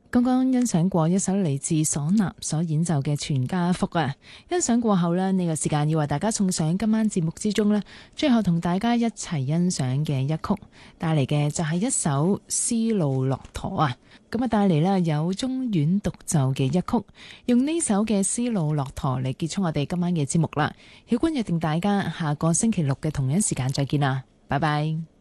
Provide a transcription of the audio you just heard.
剛剛欣賞過一首嚟自嗩吶所演奏嘅全家福啊！欣賞過後呢，呢個時間要為大家送上今晚節目之中呢，最後同大家一齊欣賞嘅一曲，帶嚟嘅就係一首絲路駱駝啊！咁啊，帶嚟呢有中阮獨奏嘅一曲，用呢首嘅絲路駱駝嚟結束我哋今晚嘅節目啦。曉君約定大家下個星期六嘅同樣時間再見啦，拜拜。